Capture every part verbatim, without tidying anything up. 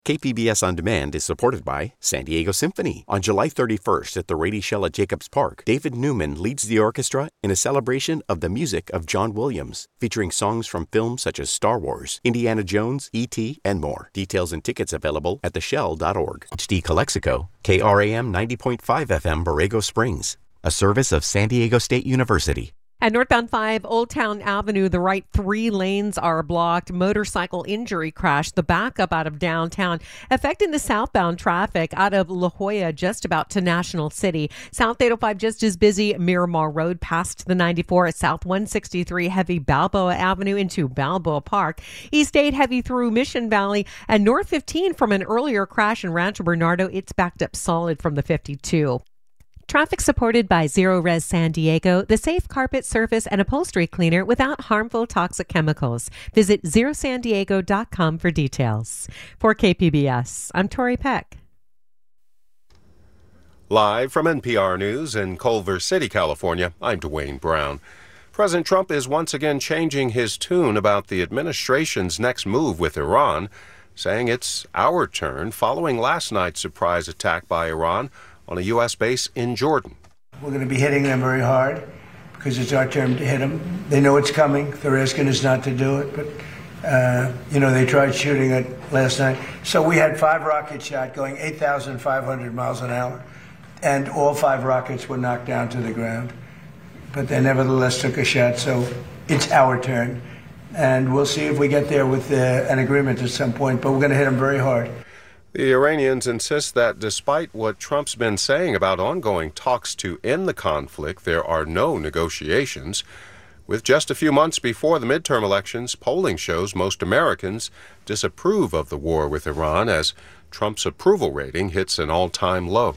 K P B S On Demand is supported by San Diego Symphony. On July thirty-first at the Rady Shell at Jacobs Park, David Newman leads the orchestra in a celebration of the music of John Williams, featuring songs from films such as Star Wars, Indiana Jones, E T, and more. Details and tickets available at the shell dot org. H D Calexico, K R A M ninety point five F M Borrego Springs, a service of San Diego State University. At northbound five Old Town Avenue, the right three lanes are blocked. Motorcycle injury crash, the backup out of downtown, affecting the southbound traffic out of La Jolla just about to National City. South eight oh five just as busy. Miramar Road past the ninety-four at South one sixty-three, heavy Balboa Avenue into Balboa Park. East eight heavy through Mission Valley, and North fifteen from an earlier crash in Rancho Bernardo. It's backed up solid from the fifty-two. Traffic supported by Zero Res San Diego, the safe carpet, surface, and upholstery cleaner without harmful toxic chemicals. Visit zero san diego dot com for details. For K P B S, I'm Tori Peck. Live from N P R News in Culver City, California, I'm Dwayne Brown. President Trump is once again changing his tune about the administration's next move with Iran, saying it's our turn following last night's surprise attack by Iran on a U S base in Jordan. We're going to be hitting them very hard because it's our turn to hit them. They know it's coming. They're asking us not to do it, but, uh, you know, they tried shooting it last night. So we had five rockets shot going eight thousand five hundred miles an hour, and all five rockets were knocked down to the ground. But they nevertheless took a shot, so it's our turn. And we'll see if we get there with uh, an agreement at some point, but we're going to hit them very hard. The Iranians insist that despite what Trump's been saying about ongoing talks to end the conflict, there are no negotiations. With just a few months before the midterm elections, polling shows most Americans disapprove of the war with Iran as Trump's approval rating hits an all-time low.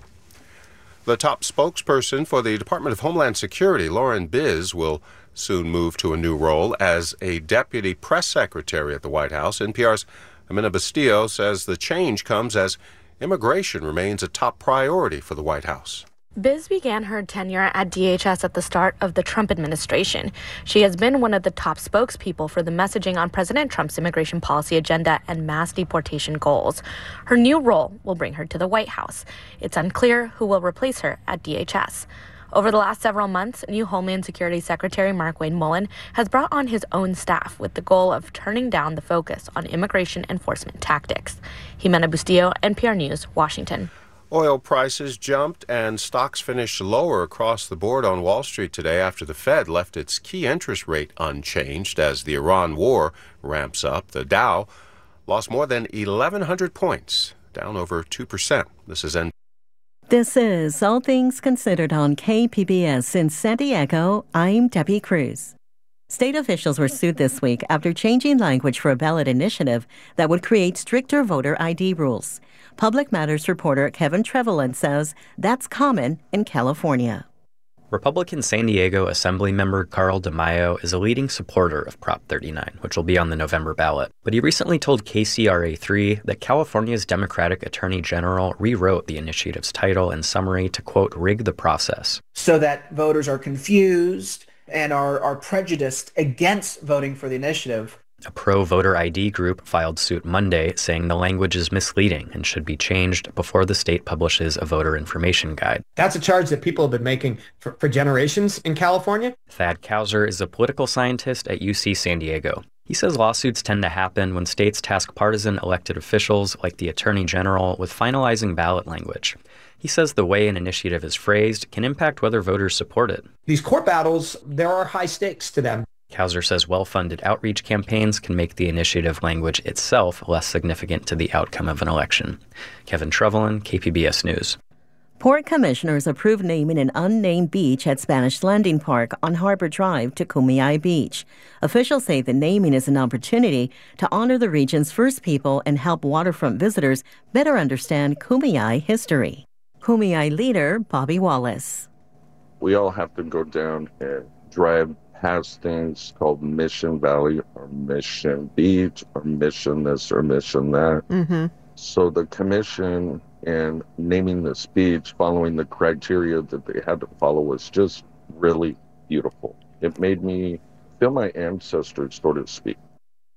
The top spokesperson for the Department of Homeland Security, Lauren Biz, will soon move to a new role as a deputy press secretary at the White House. N P R's Amina Bastillo says the change comes as immigration remains a top priority for the White House. Biz began her tenure at D H S at the start of the Trump administration. She has been one of the top spokespeople for the messaging on President Trump's immigration policy agenda and mass deportation goals. Her new role will bring her to the White House. It's unclear who will replace her at D H S. Over the last several months, new Homeland Security Secretary Markwayne Mullin has brought on his own staff with the goal of turning down the focus on immigration enforcement tactics. Jimena Bustillo, N P R News, Washington. Oil prices jumped and stocks finished lower across the board on Wall Street today after the Fed left its key interest rate unchanged as the Iran war ramps up. The Dow lost more than eleven hundred points, down over two percent. This is N P R. This is All Things Considered on K P B S in San Diego. I'm Debbie Cruz. State officials were sued this week after changing language for a ballot initiative that would create stricter voter I D rules. Public Matters reporter Kevin Trevelyan says that's common in California. Republican San Diego Assemblymember Carl DeMaio is a leading supporter of Prop thirty-nine, which will be on the November ballot. But he recently told K C R A three that California's Democratic Attorney General rewrote the initiative's title and summary to, quote, rig the process. So that voters are confused and are, are prejudiced against voting for the initiative. A pro-voter I D group filed suit Monday saying the language is misleading and should be changed before the state publishes a voter information guide. That's a charge that people have been making for, for generations in California. Thad Kauser is a political scientist at U C San Diego. He says lawsuits tend to happen when states task partisan elected officials like the Attorney General with finalizing ballot language. He says the way an initiative is phrased can impact whether voters support it. These court battles, there are high stakes to them. Kauser says well-funded outreach campaigns can make the initiative language itself less significant to the outcome of an election. Kevin Trevelyan, K P B S News. Port commissioners approved naming an unnamed beach at Spanish Landing Park on Harbor Drive to Kumeyaay Beach. Officials say the naming is an opportunity to honor the region's first people and help waterfront visitors better understand Kumeyaay history. Kumeyaay leader Bobby Wallace. We all have to go down and drive past things called Mission Valley or Mission Beach or Mission this or Mission that. Mm-hmm. So the commission and naming this beach following the criteria that they had to follow was just really beautiful. It made me feel my ancestors, so to speak.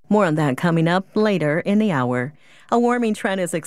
More on that coming up later in the hour. A warming trend is expected